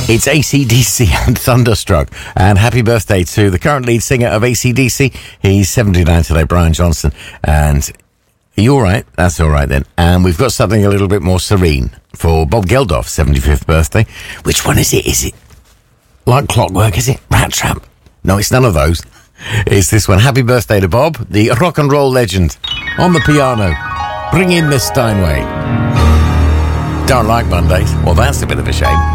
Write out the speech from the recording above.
It's AC/DC and Thunderstruck. And happy birthday to the current lead singer of AC/DC. He's 79 today, Brian Johnson. And are you all right? That's all right then. And we've got something a little bit more serene for Bob Geldof, 75th birthday. Which one is it? Is it Like Clockwork? Is it Rat Trap? No, it's none of those. It's this one. Happy birthday to Bob, the rock and roll legend. On the piano. Bring in the Steinway. Don't like Mondays? Well, that's a bit of a shame.